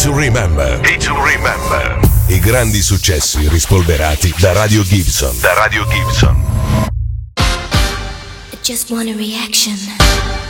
to Remember. Hit to Remember. I grandi successi rispolverati da Radio Gibson. I just want a reaction.